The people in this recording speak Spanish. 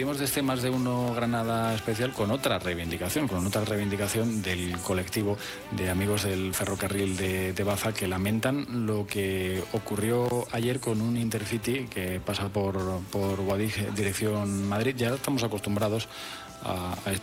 salimos de este Más de Uno Granada especial con otra reivindicación del colectivo de amigos del ferrocarril de Baza, que lamentan lo que ocurrió ayer con un Intercity que pasa por Guadix, dirección Madrid. Ya estamos acostumbrados a